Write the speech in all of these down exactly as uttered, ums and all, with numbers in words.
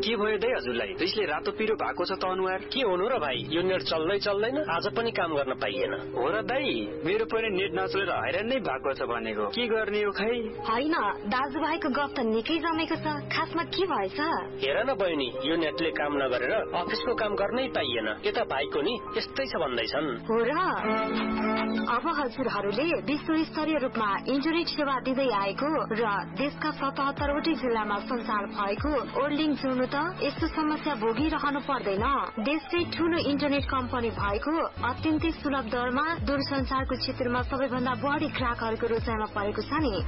के भयो दाइ हजुरलाई? रिसले रातो पिरो भएको छ त अनुहार। के हुनु र भाइ, यो नेट चल्दै चल्दैन, आज पनि काम गर्न पाइएन। हो र दाइ, मेरो पनि नेट नचलेर हैरान नै भएको छ भनेको। के गर्ने हो खै? होइन, दाजुभाइको गफ त निकै जमेको छ। खासमा के भएछ? हेर न बहिनी, यो नेटले काम नगरेर अफिसको काम गर्नै पाइएन। यता भाइको नि यस्तै छ भन्दैछन्। हो र? अब हजुरहरूले विश्व स्तरीय रूपमा इन्टरनेट सेवा दिँदै आएको र देशका सतहत्तरवटै जिल्लामा सञ्चार भएको ओर्लिङ जोड्नु त यस्तो समस्या भोगिरहनु पर्दैन। देशकै ठूलो इन्टरनेट कम्पनी भएको अत्यन्तै सुलभ दरमा दूरसञ्चारको क्षेत्रमा सबैभन्दा बढी ग्राहकहरूको रोजाइमा परेको छ नि।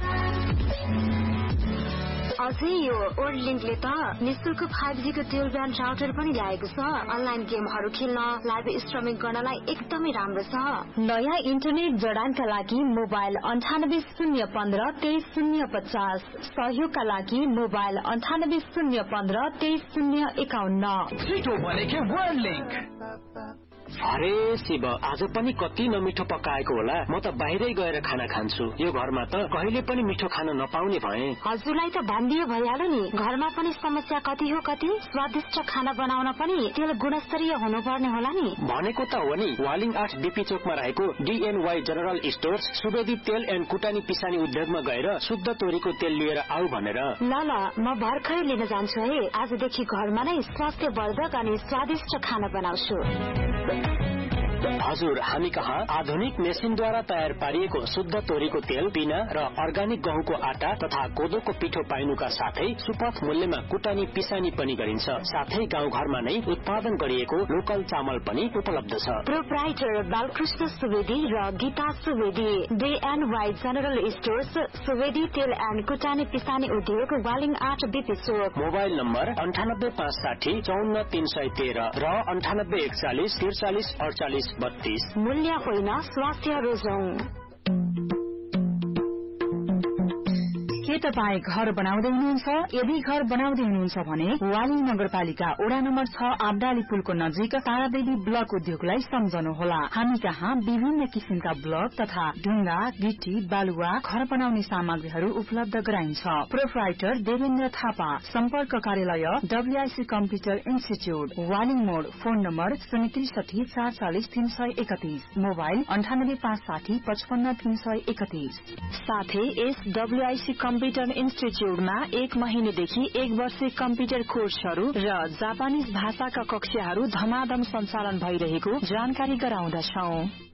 अझै यो ओर्लिङले त निशुल्क फाइभ जी को टेल ब्यान्ड राउटर पनि ल्याएको छ। अनलाइन गेमहरू खेल्न, लाइभ स्ट्रिमिङ गर्नलाई एकदमै राम्रो छ। नयाँ इन्टरनेट जडानका लागि मोबाइल अन्ठानब्बे शून्य पन्ध्र तेइस शून्य पचास, सहयोगका लागि मोबाइल अन्ठानब्बे शून्य पन्ध्र तेइस शून्य एकाउन्न। छिटो भनेको ओर्लिङ। अरे शिव, आज पनि कति नमिठो पकाएको होला। म त बाहिरै गएर खाना खान्छु। यो घरमा त कहिले पनि मिठो खान नपाउने भए। हजुरलाई त भनिदिए भइहाल्यो नि, घरमा पनि समस्या कति हो कति। स्वादिष्ट खाना बनाउन पनि तेल गुणस्तरीय हुनुपर्ने होला नि। भनेको त हो नि। वालिङ आठ बीपी चोकमा रहेको डीएनवाई जनरल स्टोर्स सुवेदी तेल एन्ड कुटानी पिसानी उद्योगमा गएर शुद्ध तोरीको तेल लिएर आऊ भनेर। ल ल, म भर्खरै लिन जान्छु है। आजदेखि घरमा नै स्वास्थ्यवर्धक अनि स्वादिष्ट खाना बनाउँछु। हजुर, हामी कहाँ आधुनिक मेसिनद्वारा तयार पारिएको शुद्ध तोरीको तेल, पिना र अर्गानिक गहुँको आटा तथा कोदोको पिठो पाइनुका साथै सुपथ मूल्यमा कुटानी पिसानी पनि गरिन्छ। साथै गाउँघरमा नै उत्पादन गरिएको लोकल चामल पनि उपलब्ध छ। प्रोप्राइटर बालकृष्ण सुवेदी र Gita Subedi, day and Y general stores, Subedi तेल एन्ड कुटानी पिसानी उद्योग, वालिङ आठ बीपी चोक। मोबाइल नम्बर अन्ठानब्बे पाँच साठी चौन्न तीन सय तेह्र र अन्ठानब्बे एकचालिस त्रिचालिस अडचालिस बत्तीस। मूल्य होइन, स्वास्थ्य रोजौं। के तपाईँ घर बनाउँदै हुनुहुन्छ? यदि घर बनाउँदै हुनुहुन्छ भने वालिङ नगरपालिका वडा नम्बर छ आबडाली पुलको नजिक तारादेवी ब्लक उद्योगलाई सम्झनुहोला। हामी कहाँ विभिन्न किसिमका ब्लक तथा ढुङ्गा, गिटी, बालुवा, घर बनाउने सामग्रीहरू उपलब्ध गराइन्छ। प्रोप्राइटर देवेन्द्र थापा, सम्पर्क कार्यालय डब्ल्यूआईसी कम्प्युटर इन्स्टिच्यूट, वालिङ मोड। फोन नम्बर शून्य त्रिसठी चार चालिस तीन सय एकतीस, मोबाइल अन्ठानब्बे पाँच साठी पचपन्न तीन सय एकतीस। साथै यस डब्ल्यूआईसी कम्प्युटर इन्स्टिच्यूटमा एक महिनेदेखि एक वर्षे कम्प्युटर कोर्सहरू र जापानिज भाषाका कक्षाहरू धमाधम सञ्चालन भइरहेको जानकारी गराउँदछौं।